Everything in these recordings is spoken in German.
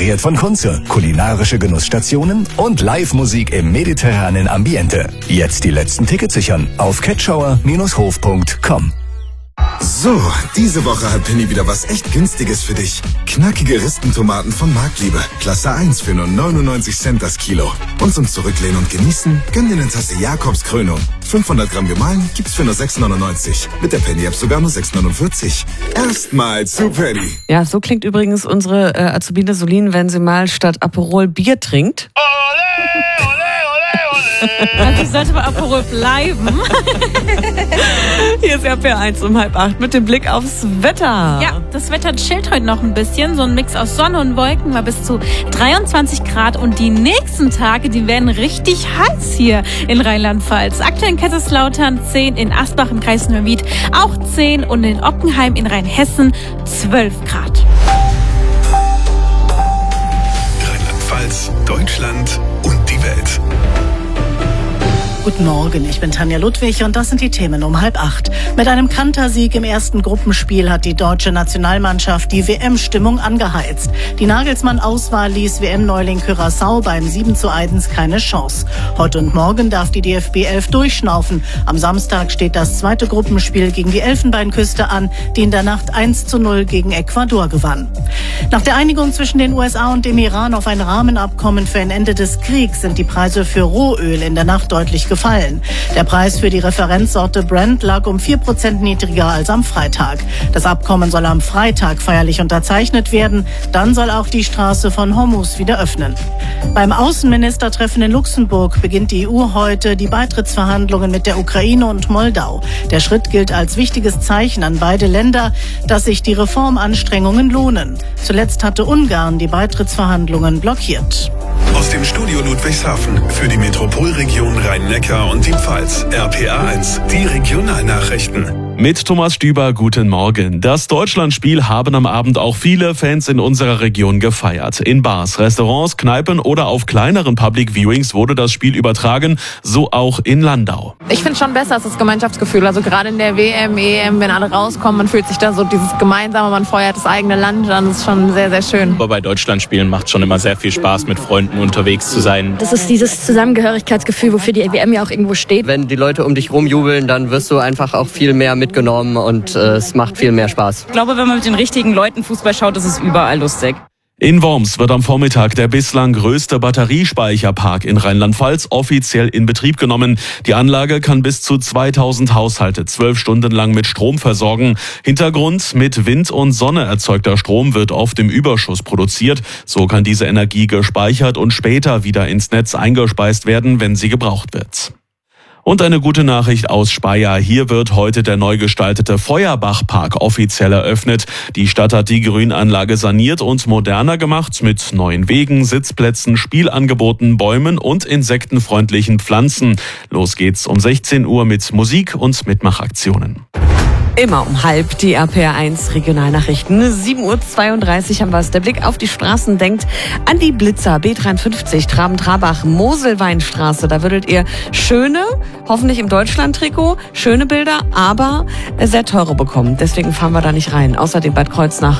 Inspiriert von Kunze, kulinarische Genussstationen und Live-Musik im mediterranen Ambiente. Jetzt die letzten Tickets sichern auf ketschauer-hof.com. So, diese Woche hat Penny wieder was echt Günstiges für dich. Knackige Rispentomaten von Marktliebe. Klasse 1 für nur 99 Cent das Kilo. Und zum Zurücklehnen und Genießen, gönn dir eine Tasse Jakobskrönung. 500 Gramm gemahlen gibt's für nur 6,99. Mit der Penny-App sogar nur 6,49. Erstmal zu Penny. Ja, so klingt übrigens unsere Azubine Solin, wenn sie mal statt Aperol Bier trinkt. Ole, ole, ole, ole. Also ich sollte bei Aperol bleiben. Hier ist RPR1 um 7:30 mit dem Blick aufs Wetter. Ja, das Wetter chillt heute noch ein bisschen. So ein Mix aus Sonne und Wolken war bis zu 23 Grad. Und die nächsten Tage, die werden richtig heiß hier in Rheinland-Pfalz. Aktuell in Kaiserslautern 10, in Asbach im Kreis Neuwied auch 10 und in Ockenheim in Rheinhessen 12 Grad. Rheinland-Pfalz, Deutschland und die Welt. Guten Morgen, ich bin Tanja Ludwig und das sind die Themen um 7:30. Mit einem Kantersieg im ersten Gruppenspiel hat die deutsche Nationalmannschaft die WM-Stimmung angeheizt. Die Nagelsmann-Auswahl ließ WM-Neuling Curaçao beim 7:1 keine Chance. Heute und morgen darf die DFB 11 durchschnaufen. Am Samstag steht das zweite Gruppenspiel gegen die Elfenbeinküste an, die in der Nacht 1:0 gegen Ecuador gewann. Nach der Einigung zwischen den USA und dem Iran auf ein Rahmenabkommen für ein Ende des Kriegs sind die Preise für Rohöl in der Nacht deutlich gefallen. Der Preis für die Referenzsorte Brent lag um 4% niedriger als am Freitag. Das Abkommen soll am Freitag feierlich unterzeichnet werden. Dann soll auch die Straße von Hormuz wieder öffnen. Beim Außenministertreffen in Luxemburg beginnt die EU heute die Beitrittsverhandlungen mit der Ukraine und Moldau. Der Schritt gilt als wichtiges Zeichen an beide Länder, dass sich die Reformanstrengungen lohnen. Zuletzt hatte Ungarn die Beitrittsverhandlungen blockiert. Aus dem Studio Ludwigshafen für die Metropolregion Rhein-Neckar und die Pfalz. RPR1, die Regionalnachrichten. Mit Thomas Stüber, guten Morgen. Das Deutschlandspiel haben am Abend auch viele Fans in unserer Region gefeiert. In Bars, Restaurants, Kneipen oder auf kleineren Public Viewings wurde das Spiel übertragen, so auch in Landau. Ich finde schon besser, als das Gemeinschaftsgefühl. Also gerade in der WM, EM, wenn alle rauskommen, man fühlt sich da so dieses Gemeinsame, man feuert das eigene Land an, das ist schon sehr, sehr schön. Aber bei Deutschlandspielen macht es schon immer sehr viel Spaß, mit Freunden unterwegs zu sein. Das ist dieses Zusammengehörigkeitsgefühl, wofür die WM ja auch irgendwo steht. Wenn die Leute um dich rumjubeln, dann wirst du einfach auch viel mehr mitgenommen und es macht viel mehr Spaß. Ich glaube, wenn man mit den richtigen Leuten Fußball schaut, ist es überall lustig. In Worms wird am Vormittag der bislang größte Batteriespeicherpark in Rheinland-Pfalz offiziell in Betrieb genommen. Die Anlage kann bis zu 2000 Haushalte 12 Stunden lang mit Strom versorgen. Hintergrund: mit Wind und Sonne erzeugter Strom wird oft im Überschuss produziert. So kann diese Energie gespeichert und später wieder ins Netz eingespeist werden, wenn sie gebraucht wird. Und eine gute Nachricht aus Speyer. Hier wird heute der neu gestaltete Feuerbachpark offiziell eröffnet. Die Stadt hat die Grünanlage saniert und moderner gemacht mit neuen Wegen, Sitzplätzen, Spielangeboten, Bäumen und insektenfreundlichen Pflanzen. Los geht's um 16 Uhr mit Musik und Mitmachaktionen. Immer um 7:30 die RPR1 Regionalnachrichten. 7:32 Uhr haben wir es. Der Blick auf die Straßen denkt an die Blitzer, B53, Traben-Trabach, Moselweinstraße. Da würdet ihr schöne, hoffentlich im Deutschland-Trikot, schöne Bilder, aber sehr teure bekommen. Deswegen fahren wir da nicht rein. Außerdem Bad Kreuznach,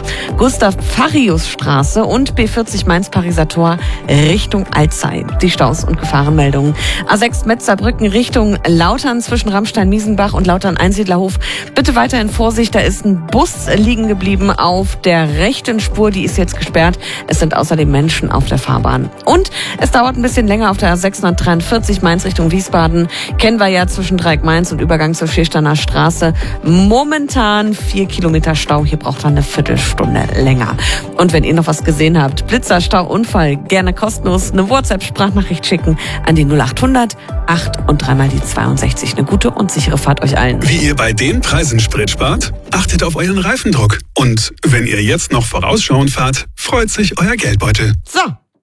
Gustav-Farius-Straße und B40 Mainz-Pariser Tor Richtung Alzey. Die Staus und Gefahrenmeldungen. A6 Metzerbrücken Richtung Lautern zwischen Rammstein-Miesenbach und Lautern-Einsiedlerhof. Bitte weiterhin Vorsicht, da ist ein Bus liegen geblieben auf der rechten Spur, die ist jetzt gesperrt. Es sind außerdem Menschen auf der Fahrbahn. Und es dauert ein bisschen länger auf der A643 Mainz Richtung Wiesbaden. Kennen wir ja zwischen Dreieck-Mainz und Übergang zur Schiersteiner Straße. Momentan 4 Kilometer Stau, hier braucht man eine Viertelstunde länger. Und wenn ihr noch was gesehen habt, Blitzer, Stau, Unfall, gerne kostenlos eine WhatsApp-Sprachnachricht schicken an die 0800 8 und 3 die 62. Eine gute und sichere Fahrt euch allen. Wie ihr bei den Preisen Sprit spart? Achtet auf euren Reifendruck. Und wenn ihr jetzt noch vorausschauend fahrt, freut sich euer Geldbeutel. So.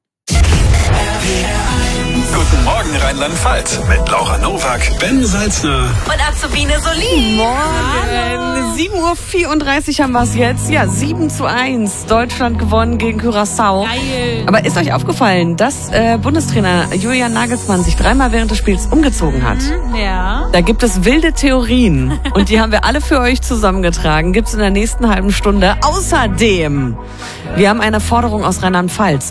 Guten Morgen Rheinland-Pfalz mit Laura Nowak, Ben Salzner Und Azubine Solin. Morgen. 7:34 Uhr haben wir es jetzt. Ja, 7:1. Deutschland gewonnen gegen Curaçao. Geil. Aber ist euch aufgefallen, dass Bundestrainer Julian Nagelsmann sich 3-mal während des Spiels umgezogen hat? Ja. Da gibt es wilde Theorien. Und die haben wir alle für euch zusammengetragen. Gibt's in der nächsten halben Stunde. Außerdem, wir haben eine Forderung aus Rheinland-Pfalz.